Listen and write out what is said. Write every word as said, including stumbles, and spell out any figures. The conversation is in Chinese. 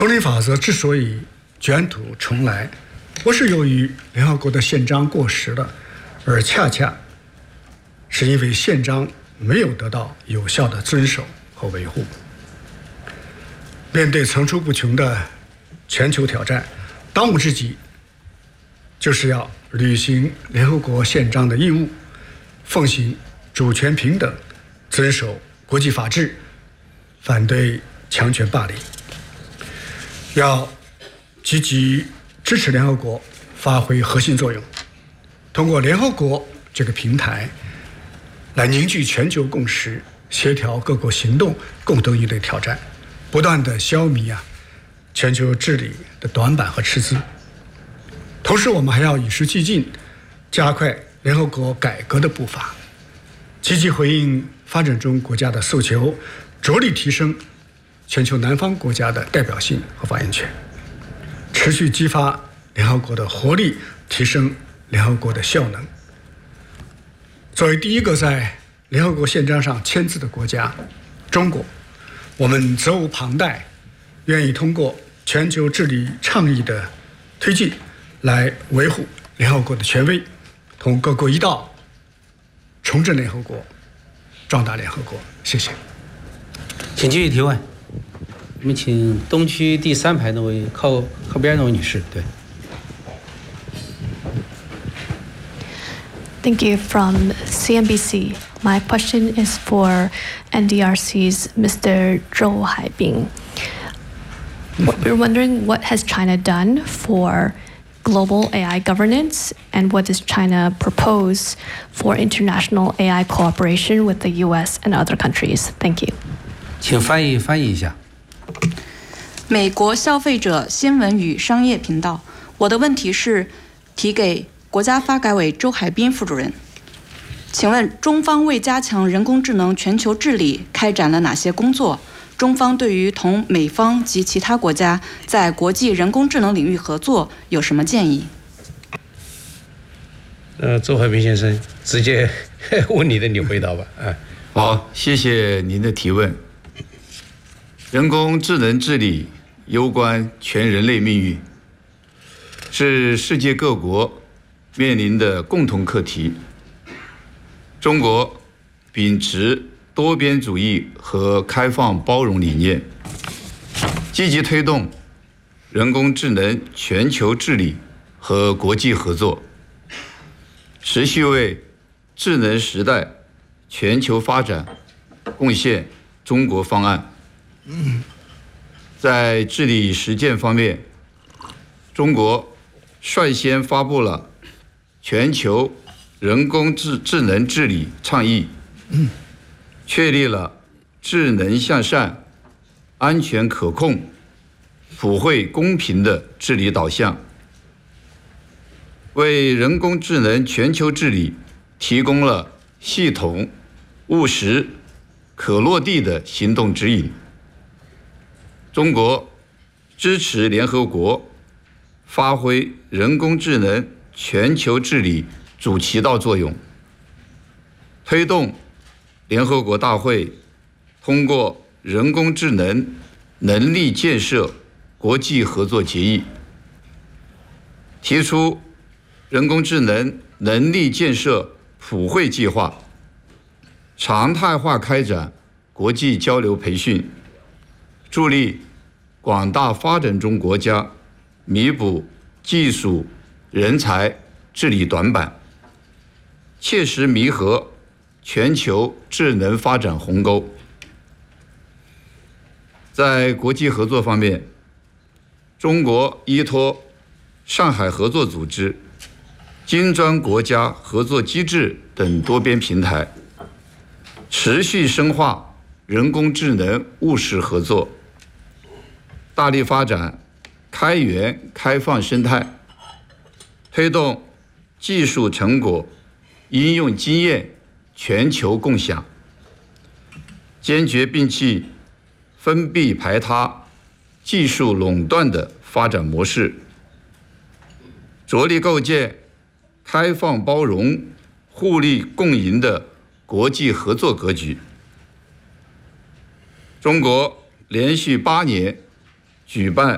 丛林法则之所以卷土重来，不是由于联合国的宪章过时了，而恰恰是因为宪章没有得到有效的遵守和维护。面对层出不穷的全球挑战，当务之急就是要履行联合国宪章的义务，奉行主权平等，遵守国际法治，反对强权霸凌。要积极支持联合国发挥核心作用，通过联合国这个平台来凝聚全球共识，协调各国行动，共同应对挑战，不断地消弭啊全球治理的短板和赤字。同时，我们还要与时俱进，加快联合国改革的步伐，积极回应发展中国家的诉求，着力提升全球南方国家的代表性和发言权，持续激发联合国的活力，提升联合国的效能。作为第一个在联合国宪章上签字的国家，中国，我们责无旁贷，愿意通过全球治理倡议的推进，来维护联合国的权威，同各国一道重振联合国，壮大联合国。谢谢。 请继续提问。我们请东区第三排那位靠靠边那位女士，对。 Thank you. From C N B C. My question is for N D R C's Mister Zhou Haibing. We're wondering what has China done for global A I governance, and what does China propose for international A I cooperation with the U S and other countries? Thank you. 请翻译翻译一下。 美国消费者新闻与商业频道，我的问题是提给国家发改委周海滨副主任。请问中方为加强人工智能全球治理开展了哪些工作？中方对于同美方及其他国家在国际人工智能领域合作有什么建议？ 呃，周海滨先生，直接问你的，你回答吧。啊， 好，谢谢您的提问。人工智能治理攸关全人类命运，是世界各国面临的共同课题。中国秉持多边主义和开放包容理念，积极推动人工智能全球治理和国际合作，持续为智能时代全球发展贡献中国方案。在治理实践方面，中国率先发布了全球人工智智能治理倡议，确立了智能向善、安全可控、普惠公平的治理导向，为人工智能全球治理提供了系统、务实、可落地的行动指引。中国支持联合国发挥人工智能全球治理主旗道作用，推动联合国大会通过人工智能能力建设国际合作决议，提出人工智能能力建设普惠计划，常态化开展国际交流培训，助力广大发展中国家弥补技术、人才、治理短板，切实弥合全球智能发展鸿沟。在国际合作方面，中国依托上海合作组织、金砖国家合作机制等多边平台，持续深化人工智能务实合作，大力发展开源开放生态，推动技术成果、应用经验全球共享，坚决摒弃封闭排他、技术垄断的发展模式，着力构建开放包容、互利共赢的国际合作格局。中国连续八年举办